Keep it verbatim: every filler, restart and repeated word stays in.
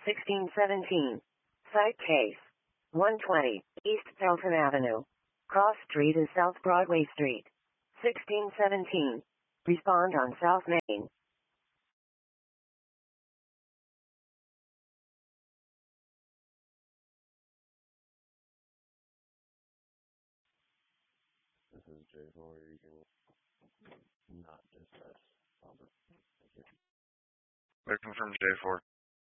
sixteen seventeen. Site case. one twenty, East Felton Avenue. Cross Street is South Broadway Street. sixteen seventeen. Respond on South Main. This is J four. You can not dispatch. Thank you. Victim from J four.